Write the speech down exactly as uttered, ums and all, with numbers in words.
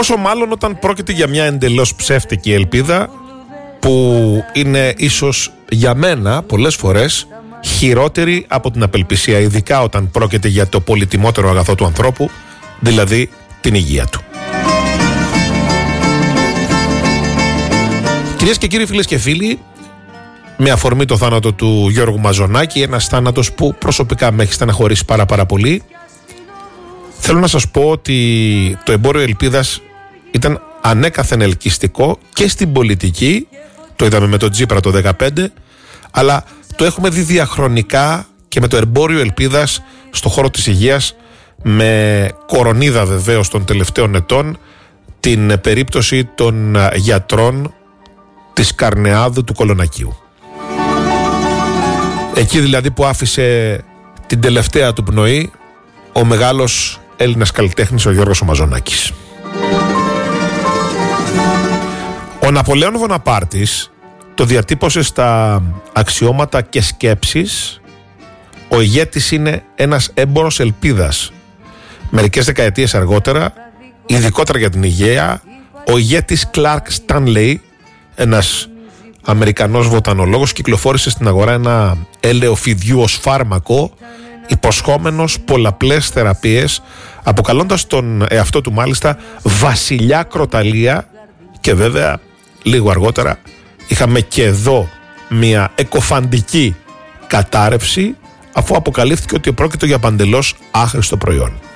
Πόσο μάλλον όταν πρόκειται για μια εντελώς ψεύτικη ελπίδα που είναι ίσως για μένα πολλές φορές χειρότερη από την απελπισία, ειδικά όταν πρόκειται για το πολυτιμότερο αγαθό του ανθρώπου, δηλαδή την υγεία του. Κυρίες και κύριοι, φίλες και φίλοι, με αφορμή το θάνατο του Γιώργου Μαζονάκη, ένας θάνατος που προσωπικά με έχει στεναχωρήσει πάρα πάρα πολύ, θέλω να σας πω ότι το εμπόριο ελπίδας ήταν ανέκαθεν ελκυστικό και στην πολιτική, το είδαμε με τον Τσίπρα το δεκαπέντε, αλλά το έχουμε δει διαχρονικά και με το εμπόριο ελπίδας στο χώρο της υγείας, με κορονίδα βεβαίως των τελευταίων ετών την περίπτωση των γιατρών της Καρνεάδου του Κολονακίου. Εκεί δηλαδή που άφησε την τελευταία του πνοή ο μεγάλος Έλληνας καλλιτέχνης ο Γιώργος ο Μαζονάκης. Ο Ναπολέον Βοναπάρτης το διατύπωσε στα αξιώματα και σκέψεις: ο ηγέτης είναι ένας έμπορος ελπίδας. Μερικές δεκαετίες αργότερα, ειδικότερα για την υγεία, ο ηγέτης Κλάρκ Στάνλεϊ, ένας Αμερικανός βοτανολόγος, κυκλοφόρησε στην αγορά ένα έλαιο φιδιού ως φάρμακο, υποσχόμενος πολλαπλές θεραπείες, αποκαλώντας τον εαυτό του μάλιστα βασιλιά κροταλία. Και βέβαια λίγο αργότερα είχαμε και εδώ μια εκοφαντική κατάρρευση, αφού αποκαλύφθηκε ότι πρόκειται για παντελώς άχρηστο προϊόν.